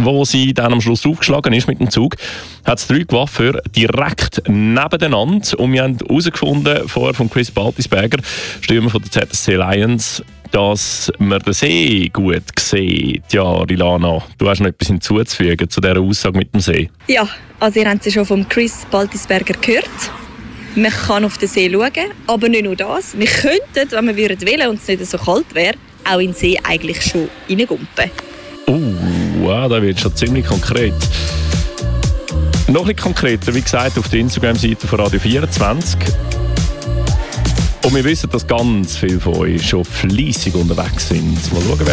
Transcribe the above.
wo sie dann am Schluss aufgeschlagen ist mit dem Zug, hat es 3 Coiffeure direkt nebeneinander. Und wir haben herausgefunden, vorher von Chris Baltisberger, Stürmer von der ZSC Lions, dass man den See gut sieht. Ja, Rilana, du hast noch etwas hinzuzufügen zu dieser Aussage mit dem See. Ja, also ihr habt es schon von Chris Baltisberger gehört. Man kann auf den See schauen, aber nicht nur das. Wir könnten, wenn wir wollen und es nicht so kalt wäre, auch in den See eigentlich schon reingumpen. Wow, da wird schon ziemlich konkret. Noch ein bisschen konkreter, wie gesagt, auf der Instagram-Seite von Radio 24. Und wir wissen, dass ganz viele von euch schon fleissig unterwegs sind. Mal schauen, wer